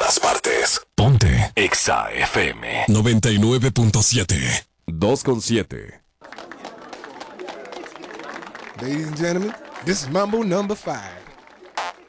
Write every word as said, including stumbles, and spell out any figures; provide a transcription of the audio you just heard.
todas partes. Ponte Exa F M noventa y nueve punto siete. dos con siete. Ladies and gentlemen, this is Mambo number five.